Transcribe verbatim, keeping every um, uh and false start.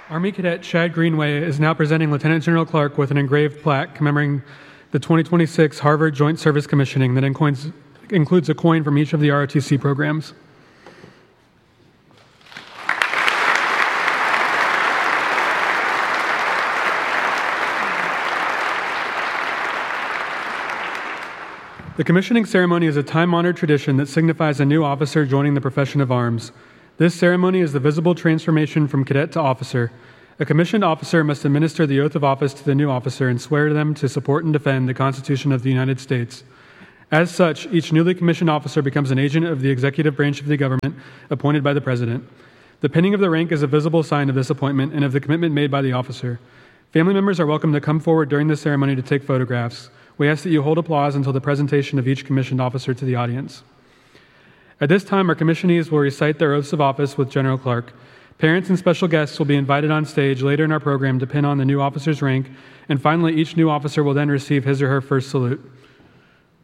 Army Cadet Chad Greenway is now presenting Lieutenant General Clark with an engraved plaque commemorating the twenty twenty-six Harvard Joint Service Commissioning that includes, includes a coin from each of the R O T C programs. The commissioning ceremony is a time-honored tradition that signifies a new officer joining the profession of arms. This ceremony is the visible transformation from cadet to officer. A commissioned officer must administer the oath of office to the new officer and swear them to support and defend the Constitution of the United States. As such, each newly commissioned officer becomes an agent of the executive branch of the government appointed by the President. The pinning of the rank is a visible sign of this appointment and of the commitment made by the officer. Family members are welcome to come forward during this ceremony to take photographs. We ask that you hold applause until the presentation of each commissioned officer to the audience. At this time, our commissionees will recite their oaths of office with General Clark. Parents and special guests will be invited on stage later in our program to pin on the new officer's rank, and finally, each new officer will then receive his or her first salute.